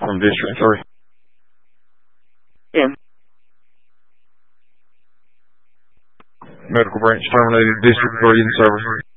from District 3. In. Medical branch terminated. District 3 in service.